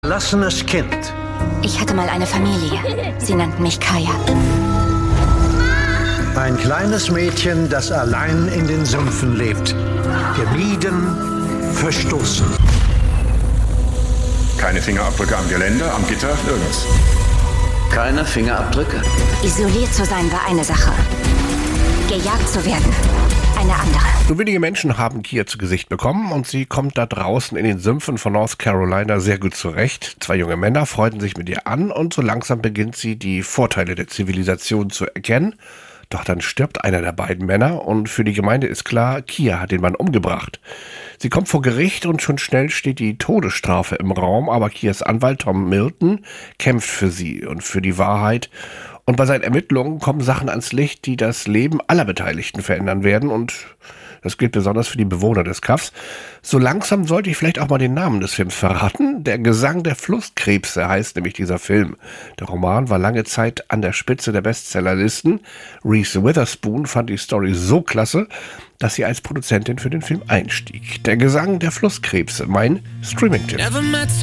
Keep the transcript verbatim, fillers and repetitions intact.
Verlassenes Kind. Ich hatte mal eine Familie. Sie nannten mich Kaya. Ein kleines Mädchen, das allein in den Sümpfen lebt. Gemieden, verstoßen. Keine Fingerabdrücke am Geländer, am Gitter, nirgends. Keine Fingerabdrücke? Isoliert zu sein war eine Sache. Gejagt zu werden, eine andere. Nur wenige Menschen haben Kia zu Gesicht bekommen und sie kommt da draußen in den Sümpfen von North Carolina sehr gut zurecht. Zwei junge Männer freunden sich mit ihr an und so langsam beginnt sie, die Vorteile der Zivilisation zu erkennen. Doch dann stirbt einer der beiden Männer und für die Gemeinde ist klar, Kia hat den Mann umgebracht. Sie kommt vor Gericht und schon schnell steht die Todesstrafe im Raum, aber Kias Anwalt Tom Milton kämpft für sie und für die Wahrheit. Und bei seinen Ermittlungen kommen Sachen ans Licht, die das Leben aller Beteiligten verändern werden und das gilt besonders für die Bewohner des Kaffs. So langsam sollte ich vielleicht auch mal den Namen des Films verraten. Der Gesang der Flusskrebse heißt nämlich dieser Film. Der Roman war lange Zeit an der Spitze der Bestsellerlisten. Reese Witherspoon fand die Story so klasse, dass sie als Produzentin für den Film einstieg. Der Gesang der Flusskrebse, mein Streaming-Tipp.